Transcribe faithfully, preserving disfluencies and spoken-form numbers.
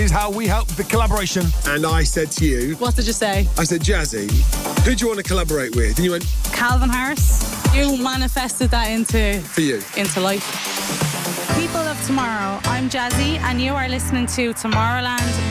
is how we help the collaboration. And I said to you... What did you say? I said, Jazzy, who do you want to collaborate with? And you went... Calvin Harris. You manifested that into... For you. Into life. People of Tomorrow, I'm Jazzy and you are listening to Tomorrowland